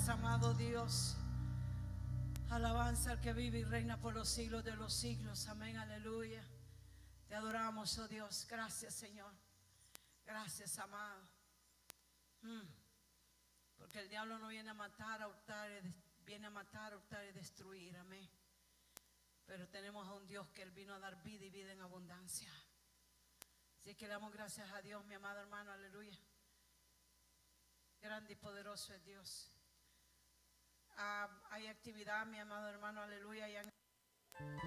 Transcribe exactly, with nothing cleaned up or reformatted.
Gracias, amado Dios. Alabanza al que vive y reina por los siglos de los siglos. Amén, aleluya. Te adoramos, oh Dios. Gracias, Señor. Gracias, amado. Mm. Porque el diablo no viene a matar, a hurtar, viene a matar, a hurtar y destruir. Amén. Pero tenemos a un Dios que Él vino a dar vida y vida en abundancia. Así que le damos gracias a Dios, mi amado hermano, aleluya. Grande y poderoso es Dios. Ah, hay actividad, mi amado hermano, aleluya.